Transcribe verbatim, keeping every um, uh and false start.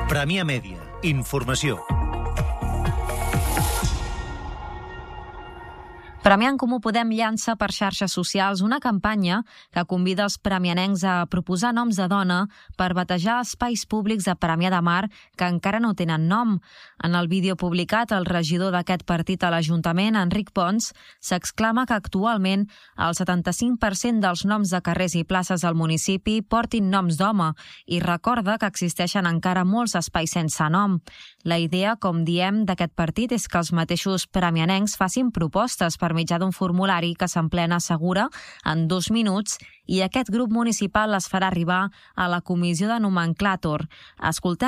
Premià Mèdia. Informació. Premià en Comú Podem llança per xarxes socials una campanya que convida els premianencs a proposar noms de dona per batejar espais públics a Premià de Mar que encara no tenen nom. En el vídeo publicat, el regidor d'aquest partit a l'Ajuntament, Enric Pons, s'exclama que actualment el setanta-cinc per cent dels noms de carrers i places del municipi portin noms d'home i recorda que existeixen encara molts espais sense nom. La idea, com diem, d'aquest partit és que els mateixos premianencs facin propostes per mitjà d'un formulari que s'emplena segura en dos minuts i aquest grup municipal les farà arribar a la comissió de nomenclàtor. Escoltem